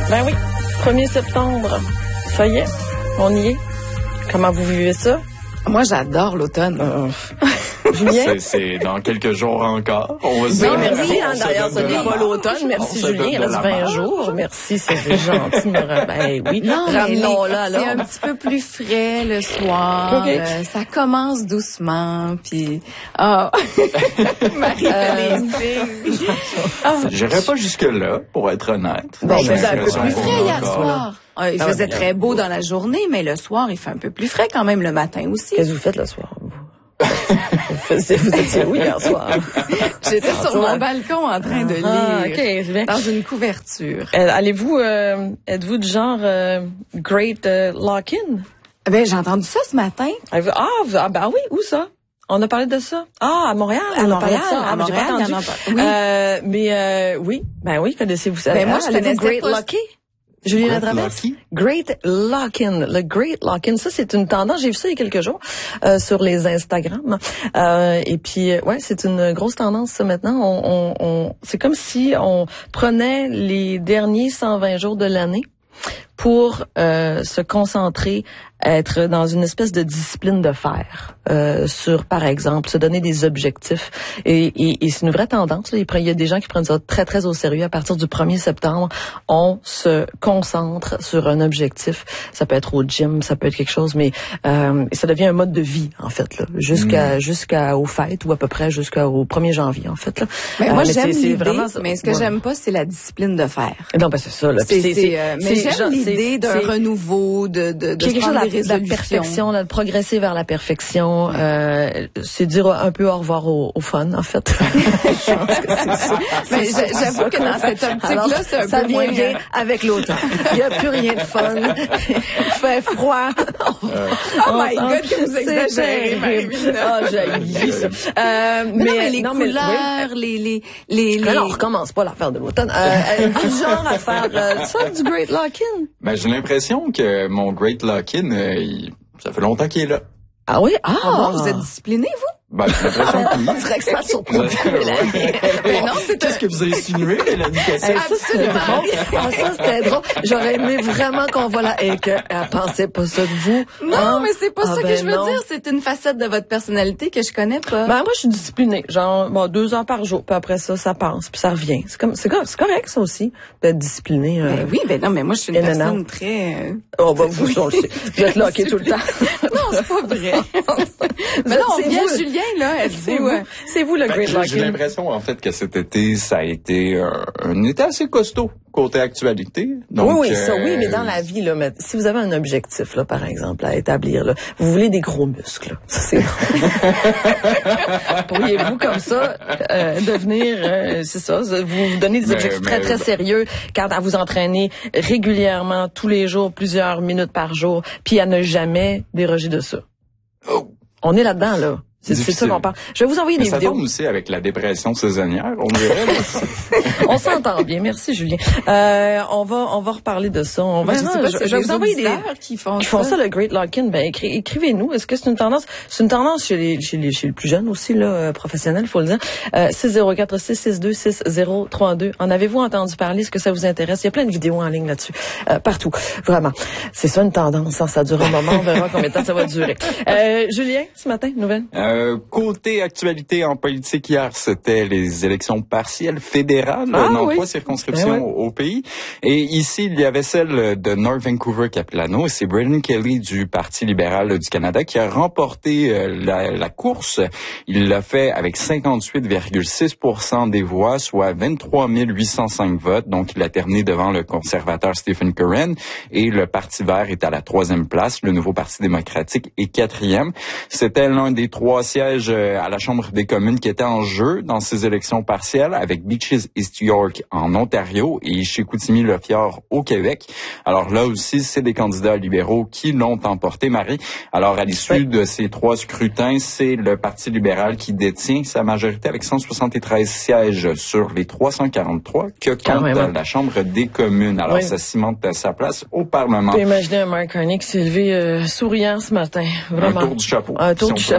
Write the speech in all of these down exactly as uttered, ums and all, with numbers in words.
Ben oui, premier septembre. Ça y est, on y est. Comment vous vivez ça? Moi, j'adore l'automne. Euh, Julien? C'est, c'est dans quelques jours encore. On va se Oui, dire, merci. on Hein, se d'ailleurs, donne ça de n'est la pas marge. l'automne. On Merci, se Julien. donne Il de reste la vingt marge. jours. Merci, c'est gentil. Me re- ben oui. Non, Ramenons-la, mais là. c'est un petit peu plus frais le soir. Okay. Euh, ça commence doucement, puis ah, Marie fait des signes. Ah. J'irais pas jusque-là, pour être honnête. Bon, J'ai ben, c'est un peu l'impression plus qu'on frais a hier encore- soir. Ah, il Ah, faisait ben, très beau dans la journée, mais le soir, il fait un peu plus frais quand même le matin aussi. Qu'est-ce que vous faites le soir, vous? vous, faisiez, vous étiez où hier soir? J'étais sur mon balcon en train de lire Ah, OK, c'est bien. dans une couverture. Euh, Allez-vous, euh, êtes-vous du genre euh, Great euh, Lock-in? Ben, j'ai entendu ça ce matin. Avez-vous- Ah, vous- ah, ben oui, où ça? On a parlé de ça. Ah, à Montréal. À on a parlé de Montréal, ça. Ah, à mais j'ai pas Montréal, entendu. il y en a pas. Oui. Euh, mais euh, oui, ben oui, connaissez-vous ça? Ben, moi, Ah, je allez-vous connaissais Great pas. Lock-in? Julien Great Latraverse? Lock-in? Great Lock-in. Le Great Lock-in, ça, c'est une tendance. J'ai vu ça il y a quelques jours euh, sur les Instagram. Euh, et puis, euh, ouais, c'est une grosse tendance, ça, maintenant. On, on, on, c'est comme si on prenait les derniers cent vingt jours de l'année pour euh, se concentrer, être dans une espèce de discipline de fer euh, sur, par exemple, se donner des objectifs. Et, et, et c'est une vraie tendance. Là. Il y a des gens qui prennent ça très, très au sérieux. À partir du premier septembre, on se concentre sur un objectif. Ça peut être au gym, ça peut être quelque chose, mais euh, ça devient un mode de vie, en fait, là, jusqu'à mmh. jusqu'à aux fêtes ou à peu près jusqu'au premier janvier, en fait. Là. Mais euh, moi, mais j'aime c'est, c'est l'idée, vraiment, mais ce que ouais. j'aime pas, c'est la discipline de fer. Non, ben c'est ça. Là. C'est, Puis c'est, euh, mais c'est- j'aime genre, l'idée c'est- d'un c'est- renouveau, de, de, de quelque chose prendre de la, des de la résolutions. perfection, là, de progresser vers la perfection. Euh, c'est dire un peu au revoir au, au fun, en fait. Je pense que c'est ça. Mais C'est j'a- ça j'avoue qu'on que dans fait. cette optique-là, Alors, c'est un ça peu vient moins, bien euh, avec l'automne. Il n'y a plus rien de fun. Il fait froid. Oh my God, que vous exagérez, Marie-Mine. Ah, j'ai ça. Euh, Mais, non, mais les non, mais- couleurs, oui. les, les, les, les... Mais non, on recommence pas l'affaire de l'automne. Euh, êtes-vous du genre à faire euh, ça, du Great Lock-in? Ben, j'ai l'impression que mon Great Lock-in, euh, il- ça fait longtemps qu'il est là. Ah oui? Ah, Ah bon, vous êtes discipliné, vous? Ben, j'ai l'impression que oui. On dirait que ça surprend. Mais non, c'est Qu'est-ce que vous avez insinué, Mélanie Cassette? Hey, ça, c'était drôle. Ah, ça, c'était drôle. J'aurais aimé vraiment qu'on voit là et qu'elle pensait pas ça de vous. Non, Hein? mais c'est pas Ah, ça que ben je veux non. dire. C'est une facette de votre personnalité que je connais pas. Ben, moi, je suis disciplinée. Genre, bon, deux heures par jour. Puis après ça, ça passe. Puis ça revient. C'est comme, c'est, comme, c'est correct, ça aussi, d'être discipliné. Euh... Ben oui, ben non, mais moi, je suis une In and personne out. très... euh, Oh, ben, vous, on le sait. Vous êtes locké tout le temps. Non, c'est pas vrai. Mais non, C'est bien vous. Julien, là, elle C'est dit, vous. ouais. C'est vous, le Ben, Great j'ai- j'ai Lock-in. l'impression, en fait, que cet été, ça a été euh, un été assez costaud côté actualité. Donc, oui, oui, ça, euh, oui, mais dans la vie, là, mais si vous avez un objectif, là, par exemple, à établir, là, vous voulez des gros muscles, là. Ça, c'est pourriez-vous, comme ça, euh, devenir, euh, c'est ça, vous vous donnez des Mais- objectifs très, mais- très sérieux, car à vous entraîner régulièrement, tous les jours, plusieurs minutes par jour, puis à ne jamais déroger de ça. Oh. On est là-dedans, là. C'est, c'est ça Difficile. qu'on parle. Je vais vous envoyer Mais des ça vidéos. tombe aussi avec la dépression saisonnière, on dirait. là. On s'entend bien. Merci, Julien. Euh, on va, on va reparler de ça. On va, Ben, je sais pas, je, c'est je vais des vous envoyer des, auditeurs qui font qui font ça. ça, le Great Lock-in. Ben, écri- écrivez-nous. Est-ce que c'est une tendance? C'est une tendance chez les, chez les, chez les plus jeunes aussi, là, euh, professionnels, faut le dire. Euh, six zéro quatre six six deux six zéro trois deux. En avez-vous entendu parler? Est-ce que ça vous intéresse? Il y a plein de vidéos en ligne là-dessus. Euh, partout. Vraiment. C'est ça une tendance, hein. Ça dure un moment. On verra combien de temps ça va durer. Euh, Julien, ce matin, nouvelle? Euh, côté actualité en politique hier, c'était les élections partielles fédérales Ah, dans oui. trois circonscriptions Ben ouais. au, au pays. Et ici, il y avait celle de North Vancouver-Capilano. Et c'est Braden Kelly du Parti libéral du Canada qui a remporté euh, la, la course. Il l'a fait avec cinquante-huit virgule six pour cent des voix, soit vingt-trois mille huit cent cinq votes. Donc, il a terminé devant le conservateur Stephen Curran. Et le Parti vert est à la troisième place. Le nouveau Parti démocratique est quatrième. C'était l'un des trois sièges euh, à la Chambre des communes qui étaient en jeu dans ces élections partielles, avec Beaches East York en Ontario et Chicoutimi-Le-Fjord au Québec. Alors là aussi, c'est des candidats libéraux qui l'ont emporté, Marie. Alors à l'issue Oui. de ces trois scrutins, c'est le Parti libéral qui détient sa majorité avec cent soixante-treize sièges sur les trois cent quarante-trois que Quand compte même, hein. la Chambre des communes. Alors Oui. ça cimente sa place au Parlement. Vous pouvez imaginer un Mark Carney qui s'est levé euh, souriant ce matin. Vraiment. Un tour du chapeau. Un tour si du on peut chapeau. l'appeler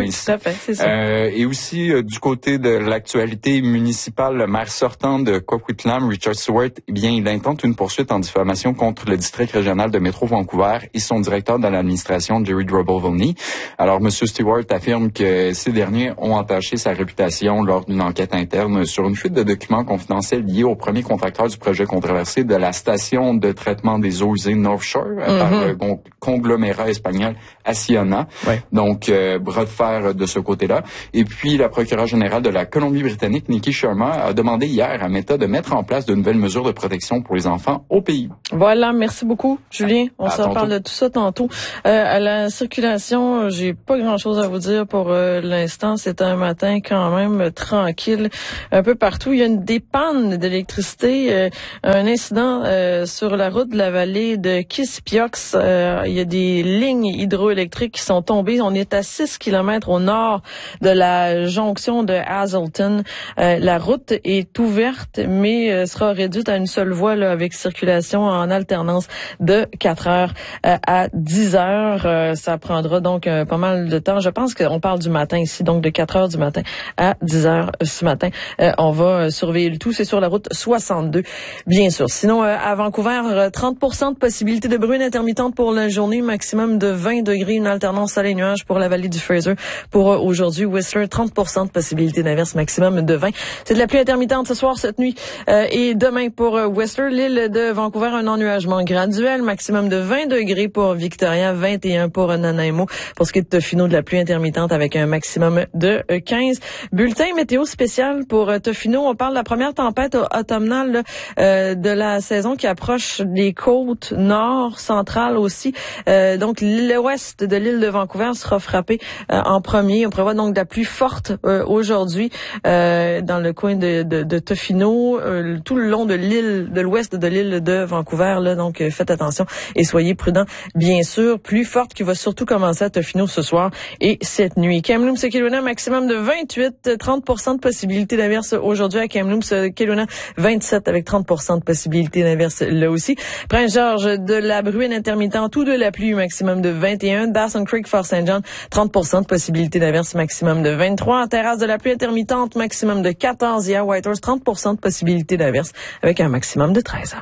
oui, tout à fait, c'est ça. Euh, et aussi, euh, du côté de l'actualité municipale, le maire sortant de Coquitlam, Richard Stewart, eh bien, il intente une poursuite en diffamation contre le district régional de Métro Vancouver et son directeur de l'administration, Jerry Drobovony. Alors, M. Stewart affirme que ces derniers ont entaché sa réputation lors d'une enquête interne sur une fuite de documents confidentiels liés au premier contracteur du projet controversé de la station de traitement des eaux usées North Shore mm-hmm. par le conglomérat espagnol Acciona. Ouais. Donc, euh, bras de fer de ce côté-là. Et puis, la procureure générale de la Colombie-Britannique, Nikki Sherman, a demandé hier à Meta de mettre en place de nouvelles mesures de protection pour les enfants au pays. Voilà, merci beaucoup, Julien. On s'en parle de tout ça tantôt. Euh, à la circulation, j'ai pas grand-chose à vous dire pour euh, l'instant. C'est un matin quand même tranquille un peu partout. Il y a une des pannes d'électricité, euh, un incident euh, sur la route de la vallée de Kispiox. Euh, il y a des lignes hydroélectriques qui sont tombées. On est à six kilomètres au nord de la jonction de Hazelton. Euh, la route est ouverte, mais euh, sera réduite à une seule voie là, avec circulation en alternance de quatre heures euh, à dix heures. Euh, ça prendra donc euh, pas mal de temps. Je pense qu'on parle du matin ici, donc de quatre heures du matin à dix heures ce matin. Euh, on va euh, surveiller le tout. C'est sur la route soixante-deux, bien sûr. Sinon, euh, à Vancouver, euh, trente pour cent de possibilité de bruine intermittente pour la journée, maximum de vingt degrés, une alternance soleil-nuage pour la vallée du Fraser. Pour euh, aujourd'hui, Whistler, trente pour cent de possibilité d'averse, maximum de vingt. C'est de la pluie intermittente ce soir, cette nuit euh, et demain pour euh, Whistler. L'île de Vancouver, un ennuagement graduel, maximum de vingt degrés pour Victoria, vingt et un pour Nanaimo. Pour ce qui est de Tofino, de la pluie intermittente avec un maximum de quinze. Bulletin météo spécial pour Tofino. On parle de la première tempête automnale là, euh, de la saison qui approche des côtes nord, centrales aussi. Euh, donc, l'ouest de l'île de Vancouver sera frappé euh, en premier. On prévoit donc de la pluie forte euh, aujourd'hui euh, dans le coin de, de, de Tofino, euh, tout le long de l'île, de l'ouest de l'île de Vancouver. Là, donc, euh, faites attention et soyez prudents, bien sûr. Pluie forte qui va surtout commencer à Tofino ce soir et cette nuit. Kamloops et Kelowna, maximum de vingt-huit, trente pour cent de possibilité d'averse aujourd'hui à Kamloops, Kelowna, vingt-sept avec trente pour cent de possibilité d'averse là aussi. Prince-Georges, de la bruine intermittente ou de la pluie, maximum de vingt et un. Dawson Creek, Fort Saint John, trente pour cent de possibilité d'averse, maximum de vingt-trois. En terrasse, de la pluie intermittente, maximum de quatorze. Et à Whitehorse, trente pour cent de possibilité d'averse avec un maximum de treize.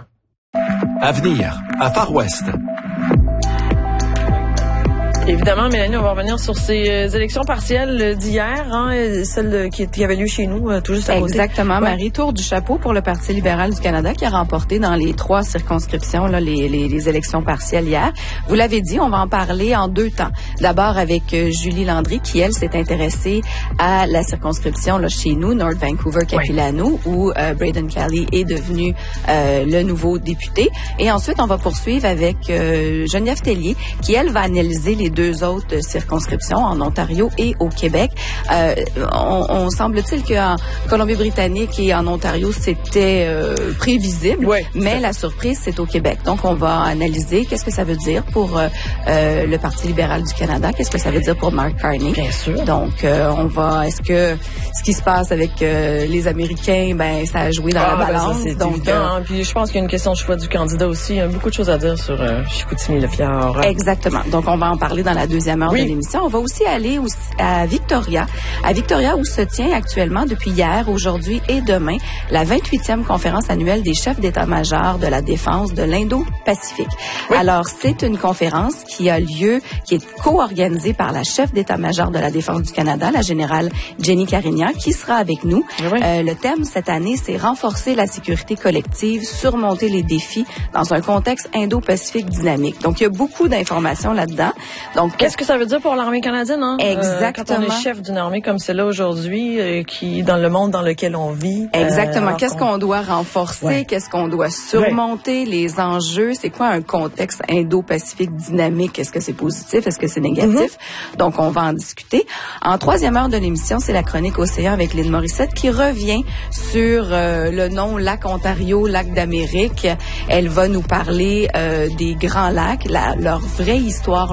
Avenir, à Far West. Évidemment, Mélanie, on va revenir sur ces euh, élections partielles d'hier, hein, celles qui, qui avaient lieu chez nous, euh, tout juste à côté. Exactement, ouais. Marie, tour du chapeau pour le Parti libéral du Canada qui a remporté dans les trois circonscriptions là, les, les, les élections partielles hier. Vous l'avez dit, on va en parler en deux temps. D'abord avec euh, Julie Landry qui, elle, s'est intéressée à la circonscription là, chez nous, North Vancouver-Capilano, ouais. où euh, Braden Kelly est devenu euh, le nouveau député. Et ensuite, on va poursuivre avec euh, Geneviève Tellier qui, elle, va analyser les deux autres circonscriptions en Ontario et au Québec. Euh, on, on semble-t-il qu'en Colombie-Britannique et en Ontario, c'était euh, prévisible, ouais, mais la surprise, c'est au Québec. Donc, on va analyser qu'est-ce que ça veut dire pour euh, euh, le Parti libéral du Canada, qu'est-ce que ça veut dire pour Mark Carney. Bien sûr. Donc, euh, on va, est-ce que ce qui se passe avec euh, les Américains, ben, ça a joué dans ah, la balance. Ben ça, c'est donc, évident, euh, hein. Puis je pense qu'il y a une question de choix du candidat aussi. Il y a beaucoup de choses à dire sur euh, Chicoutimi-Le-Fjord. Exactement. Donc, on va en parler dans la deuxième heure oui. de l'émission. On va aussi aller aussi à Victoria. À Victoria, où se tient actuellement, depuis hier, aujourd'hui et demain, la vingt-huitième conférence annuelle des chefs d'état-major de la défense de l'Indo-Pacifique. Oui. Alors, c'est une conférence qui a lieu, qui est co-organisée par la chef d'état-major de la défense du Canada, la générale Jenny Carignan, qui sera avec nous. Oui. Euh, le thème cette année, c'est renforcer la sécurité collective, surmonter les défis dans un contexte Indo-Pacifique dynamique. Donc, il y a beaucoup d'informations là-dedans. Donc, qu'est-ce que ça veut dire pour l'armée canadienne, hein? Exactement. Euh, quand on est chef d'une armée comme celle-là aujourd'hui, euh, qui dans le monde dans lequel on vit. Exactement. Euh, Qu'est-ce qu'on doit renforcer? Ouais. Qu'est-ce qu'on doit surmonter? Ouais. Les enjeux? C'est quoi un contexte Indo-Pacifique dynamique? Est-ce que c'est positif? Est-ce que c'est négatif? Mm-hmm. Donc, on va en discuter. En troisième heure de l'émission, c'est la chronique Océan avec Lynn Morissette qui revient sur euh, le nom Lac Ontario, Lac d'Amérique. Elle va nous parler euh, des grands lacs, la, leur vraie histoire, leur vraie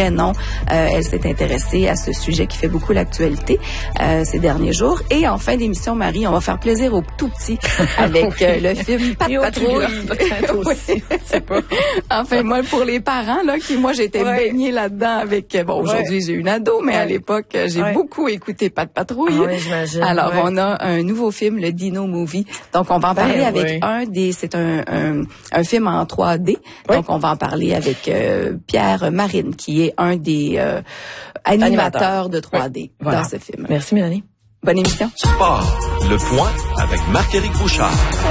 vrai nom. Euh, elle s'est intéressée à ce sujet qui fait beaucoup l'actualité euh, ces derniers jours. Et en fin d'émission, Marie, on va faire plaisir aux tout petits avec euh, le film Pat Patrouille. Oui. C'est pas. Enfin, moi, pour les parents, là, qui, moi, j'étais ouais. baignée là-dedans avec, bon, aujourd'hui, ouais. j'ai une ado, mais ouais. à l'époque, j'ai ouais. beaucoup écouté Pat Patrouille. Ah oui, j'imagine. Alors, ouais. on a un nouveau film, le Dino Movie. Donc, on va en parler ben, avec ouais. un des, c'est un, un, un film en trois D. Ouais. Donc, on va en parler avec euh, Pierre Marine, qui est un des euh, animateurs Animateur. de trois D ouais. voilà. dans ce film. Merci, Mélanie. Bonne émission. Sport, le point avec Marc-Éric Bouchard.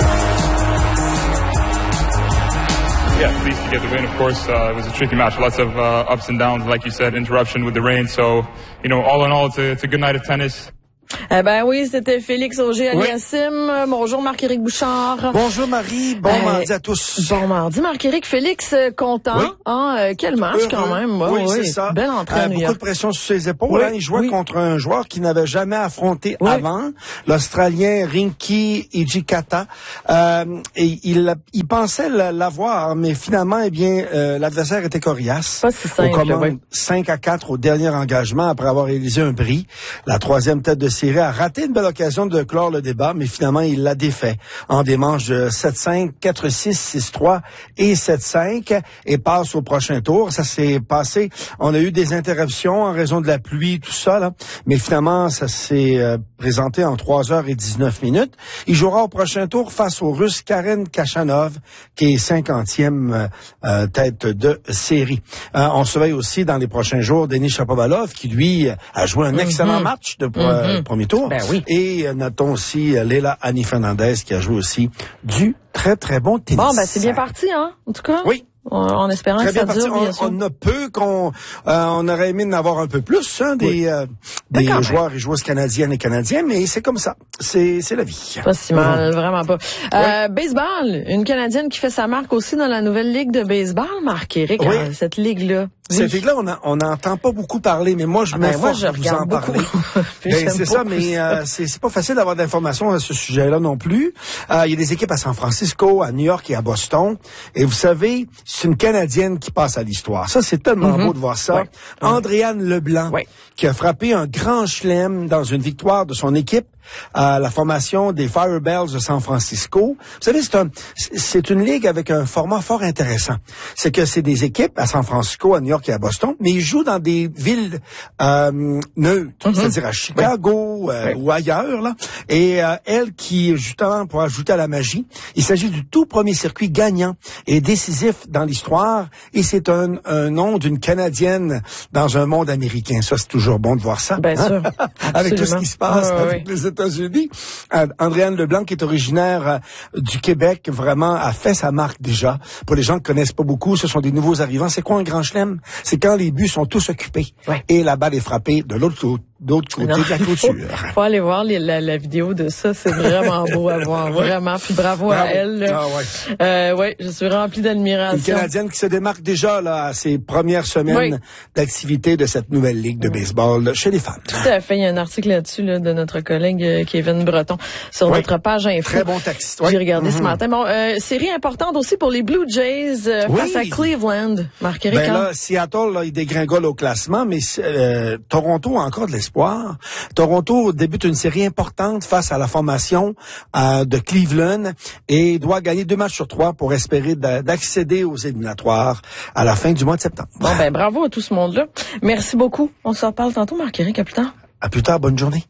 Yeah, pleased to get the win. Of course, uh, it was a tricky match. Lots of uh, ups and downs, like you said, interruption with the rain. So, you know, all in all, it's a, it's a good night of tennis. Eh ben oui, c'était Félix Auger-Aliassime. Oui. Bonjour Marc-Éric Bouchard. Bonjour Marie, bon euh, mardi à tous. Bon mardi Marc-Éric. Félix, content. Oui. Hein, euh, quel match Heureux. quand même. Ouais, oui, oui, c'est ça. Belle entrée euh, à New Beaucoup York. de pression sur ses épaules. Oui. Hein. Il jouait oui. contre un joueur qu'il n'avait jamais affronté oui. avant, l'Australien Rinky Hijikata. Euh, et il, il pensait l'avoir, mais finalement, eh bien, euh, l'adversaire était coriace. Pas si simple. Au commande oui. cinq à quatre au dernier engagement après avoir réalisé un bris. La troisième tête de série a raté une belle occasion de clore le débat, mais finalement, il l'a défait en des manches de sept cinq, quatre six, six trois et sept cinq et passe au prochain tour. Ça s'est passé. On a eu des interruptions en raison de la pluie, tout ça, là. Mais finalement, ça s'est euh, présenté en trois heures et dix-neuf minutes. Il jouera au prochain tour face au Russe Karen Khachanov, qui est cinquantième euh, tête de série. Euh, on surveille aussi dans les prochains jours Denis Shapovalov, qui lui a joué un excellent mm-hmm. match de mm-hmm. premier tour. Ben oui. Et euh, notons aussi euh, Leila Annie Fernandez, qui a joué aussi du très, très bon tennis. Bon, ben c'est bien parti, hein, en tout cas. Oui. En espérant Très que ça bien dure, parti. bien sûr. On, on a peu qu'on, euh, on aurait aimé en avoir un peu plus, hein, des, oui. euh, des joueurs et joueuses canadiennes et canadiens, mais c'est comme ça. C'est, c'est la vie. Pas si mal, mmh. vraiment pas. Euh, oui. Baseball, une Canadienne qui fait sa marque aussi dans la nouvelle ligue de baseball, Marc-Éric, oui. hein, cette ligue-là. Oui. Cette ligue-là, on n'entend pas beaucoup parler, mais moi, je ah ben m'efforce de vous en beaucoup. parler. ben, c'est ça, mais euh, c'est, c'est pas facile d'avoir d'informations à ce sujet-là non plus. Euh, il y a des équipes à San Francisco, à New York et à Boston. Et vous savez, c'est une Canadienne qui passe à l'histoire. Ça, c'est tellement mm-hmm. beau de voir ça. Ouais. Andréane Leblanc, ouais. qui a frappé un grand chelem dans une victoire de son équipe à la formation des Firebells de San Francisco. Vous savez, c'est un, c'est une ligue avec un format fort intéressant. C'est que c'est des équipes à San Francisco, à New York et à Boston, mais ils jouent dans des villes euh, neutres, mm-hmm. c'est-à-dire à Chicago oui. euh, oui. ou ailleurs. Là. Et euh, elle qui, justement, pour ajouter à la magie, il s'agit du tout premier circuit gagnant et décisif dans l'histoire, et c'est un, un nom d'une Canadienne dans un monde américain. Ça, c'est toujours bon de voir ça. Bien hein? sûr. Avec tout ce qui se passe ah, avec oui. les États-Unis. Euh, Andréane Leblanc, qui est originaire euh, du Québec, vraiment a fait sa marque déjà. Pour les gens qui connaissent pas beaucoup, ce sont des nouveaux arrivants. C'est quoi un grand chelem? C'est quand les buts sont tous occupés ouais. et la balle est frappée de l'autre côté. d'autre côté non, de la clôture. Faut, faut aller voir les, la, la vidéo de ça, c'est vraiment beau à voir, ouais. vraiment. Puis bravo, bravo. à elle. Ah ouais. Euh, ouais, je suis remplie d'admiration. Une Canadienne qui se démarque déjà là à ses premières semaines oui. d'activité de cette nouvelle ligue de baseball chez les femmes. Tout à fait. Il y a un article là-dessus là, de notre collègue euh, Kevin Breton sur oui. notre page info. Très bon texte. Oui. J'ai regardé mm-hmm. ce matin. Bon, euh, série importante aussi pour les Blue Jays euh, oui. face à Cleveland. Marc-Éric. Ben là, Seattle, là, il dégringole au classement, mais euh, Toronto a encore de l'espoir. Toronto débute une série importante face à la formation euh, de Cleveland et doit gagner deux matchs sur trois pour espérer d'accéder aux éliminatoires à la fin du mois de septembre. Bon, ben bravo à tout ce monde-là. Merci beaucoup. On se reparle tantôt, Marc-Éric. À plus tard. À plus tard. Bonne journée.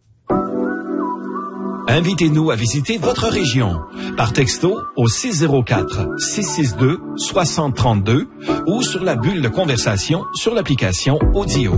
Invitez-nous à visiter votre région par texto au six zéro quatre, six six deux, six zéro trois deux ou sur la bulle de conversation sur l'application Audio.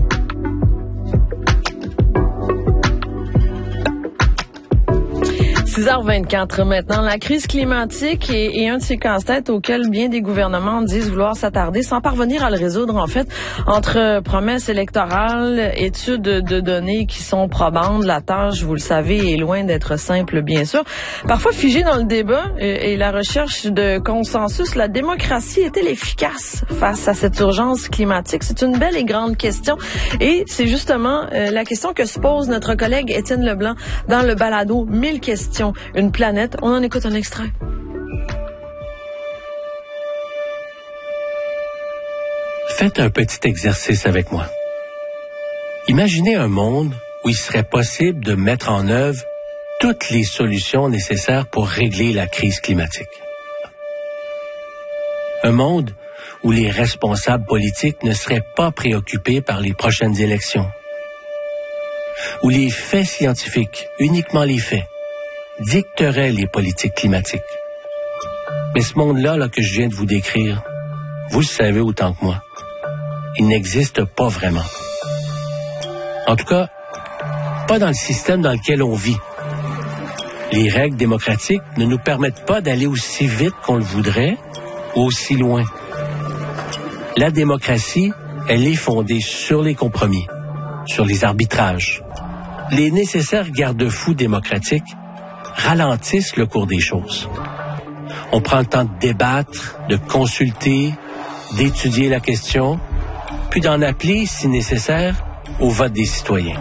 six heures vingt-quatre maintenant. La crise climatique est, est un de ces casse-têtes auxquels bien des gouvernements disent vouloir s'attarder sans parvenir à le résoudre, en fait. Entre promesses électorales, études de données qui sont probantes, la tâche, vous le savez, est loin d'être simple, bien sûr. Parfois figée dans le débat et, et la recherche de consensus, la démocratie est-elle efficace face à cette urgence climatique? C'est une belle et grande question. Et c'est justement euh, la question que se pose notre collègue Étienne Leblanc dans le balado mille questions. Une planète. On en écoute un extrait. Faites un petit exercice avec moi. Imaginez un monde où il serait possible de mettre en œuvre toutes les solutions nécessaires pour régler la crise climatique. Un monde où les responsables politiques ne seraient pas préoccupés par les prochaines élections. Où les faits scientifiques, uniquement les faits, dicteraient les politiques climatiques. Mais ce monde-là là, que je viens de vous décrire, vous le savez autant que moi, il n'existe pas vraiment. En tout cas, pas dans le système dans lequel on vit. Les règles démocratiques ne nous permettent pas d'aller aussi vite qu'on le voudrait ou aussi loin. La démocratie, elle est fondée sur les compromis, sur les arbitrages. Les nécessaires garde-fous démocratiques ralentissent le cours des choses. On prend le temps de débattre, de consulter, d'étudier la question, puis d'en appeler, si nécessaire, au vote des citoyens.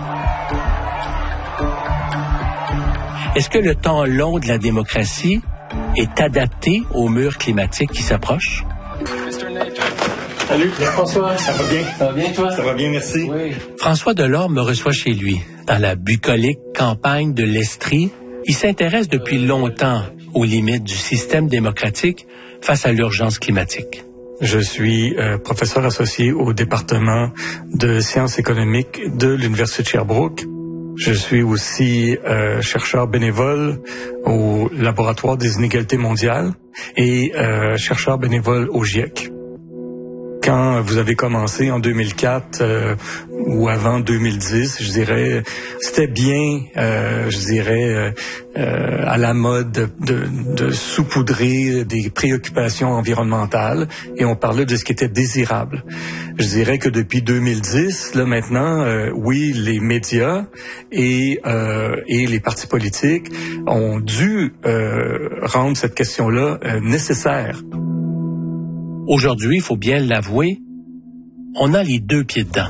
Est-ce que le temps long de la démocratie est adapté au mur climatique qui s'approche? Salut, François. Ça va bien? Ça va bien, toi? Ça va bien, merci. Oui. François Delorme me reçoit chez lui. Dans la bucolique campagne de l'Estrie, il s'intéresse depuis longtemps aux limites du système démocratique face à l'urgence climatique. Je suis euh, professeur associé au département de sciences économiques de l'Université de Sherbrooke. Je suis aussi euh, chercheur bénévole au Laboratoire des inégalités mondiales et euh, chercheur bénévole au GIEC. Quand vous avez commencé en deux mille quatre euh, ou avant deux mille dix, je dirais, c'était bien, euh, je dirais, euh, à la mode de, de, de saupoudrer des préoccupations environnementales et on parlait de ce qui était désirable. Je dirais que depuis deux mille dix, là maintenant, euh, oui, les médias et euh, et les partis politiques ont dû euh, rendre cette question-là euh, nécessaire. Aujourd'hui, il faut bien l'avouer, on a les deux pieds dedans.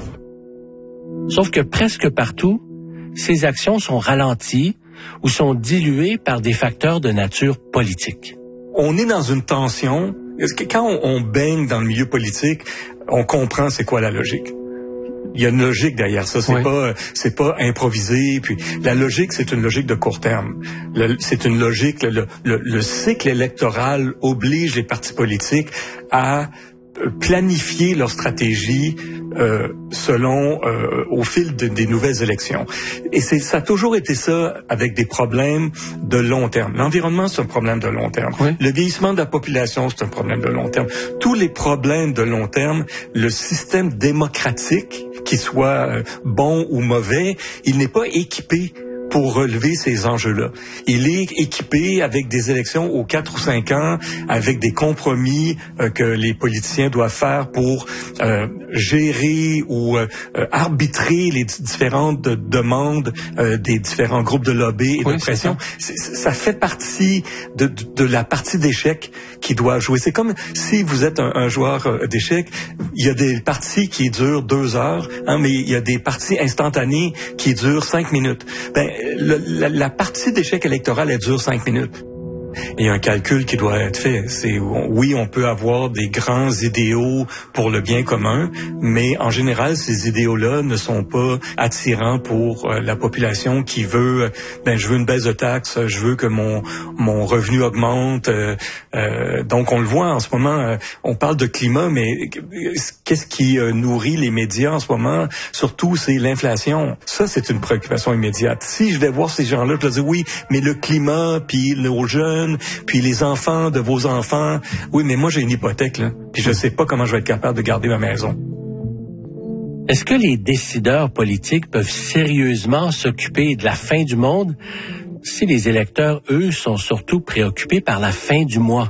Sauf que presque partout, ces actions sont ralenties ou sont diluées par des facteurs de nature politique. On est dans une tension. Quand on, on baigne dans le milieu politique, on comprend c'est quoi la logique. Il y a une logique derrière ça. C'est oui. pas, c'est pas improvisé. Puis la logique, c'est une logique de court terme. Le, c'est une logique. Le, le, le cycle électoral oblige les partis politiques à planifier leur stratégie euh, selon euh, au fil de, des nouvelles élections. Et c'est ça a toujours été ça avec des problèmes de long terme. L'environnement, c'est un problème de long terme. Oui. Le vieillissement de la population, c'est un problème de long terme. Tous les problèmes de long terme, le système démocratique, qu'il soit euh, bon ou mauvais, il n'est pas équipé pour relever ces enjeux-là. Il est équipé avec des élections aux quatre ou cinq ans, avec des compromis euh, que les politiciens doivent faire pour euh, gérer ou euh, arbitrer les différentes demandes euh, des différents groupes de lobby et oui, de pression. C'est ça. ça fait partie de, de, de la partie d'échecs qui doit jouer. C'est comme si vous êtes un, un joueur d'échecs, il y a des parties qui durent deux heures, hein, mais il y a des parties instantanées qui durent cinq minutes. Ben, Le, la, la partie d'échec électoral, elle dure cinq minutes. Il y a un calcul qui doit être fait. C'est oui, on peut avoir des grands idéaux pour le bien commun, mais en général, ces idéaux-là ne sont pas attirants pour euh, la population qui veut. Ben, je veux une baisse de taxes, je veux que mon mon revenu augmente. Euh, euh, donc, on le voit en ce moment. Euh, on parle de climat, mais qu'est-ce qui euh, nourrit les médias en ce moment? Surtout, c'est l'inflation. Ça, c'est une préoccupation immédiate. Si je vais voir ces gens-là, je leur dis oui, mais le climat, puis nos jeunes, puis les enfants de vos enfants. Oui, mais moi, j'ai une hypothèque, là. Puis je sais pas comment je vais être capable de garder ma maison. Est-ce que les décideurs politiques peuvent sérieusement s'occuper de la fin du monde si les électeurs, eux, sont surtout préoccupés par la fin du mois?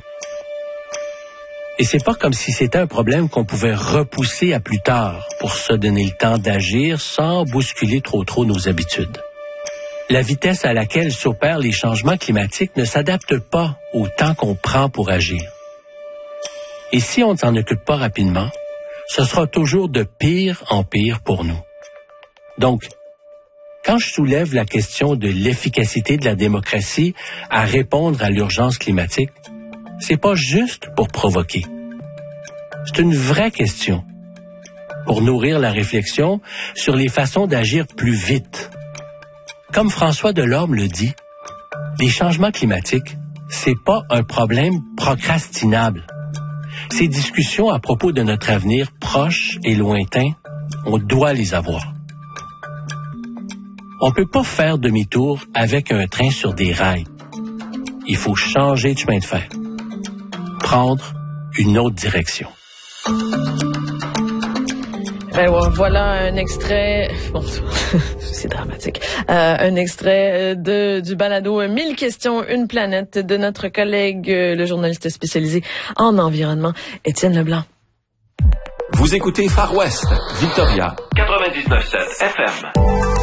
Et c'est pas comme si c'était un problème qu'on pouvait repousser à plus tard pour se donner le temps d'agir sans bousculer trop trop nos habitudes. La vitesse à laquelle s'opèrent les changements climatiques ne s'adapte pas au temps qu'on prend pour agir. Et si on ne s'en occupe pas rapidement, ce sera toujours de pire en pire pour nous. Donc, quand je soulève la question de l'efficacité de la démocratie à répondre à l'urgence climatique, c'est pas juste pour provoquer. C'est une vraie question pour nourrir la réflexion sur les façons d'agir plus vite. Comme François Delorme le dit, les changements climatiques, c'est pas un problème procrastinable. Ces discussions à propos de notre avenir proche et lointain, on doit les avoir. On peut pas faire demi-tour avec un train sur des rails. Il faut changer de chemin de fer. Prendre une autre direction. Ben ouais, voilà un extrait, bon, c'est dramatique, euh, un extrait de du balado mille questions, une planète de notre collègue, le journaliste spécialisé en environnement, Étienne Leblanc. Vous écoutez Far West, Victoria, quatre-vingt-dix-neuf virgule sept F M.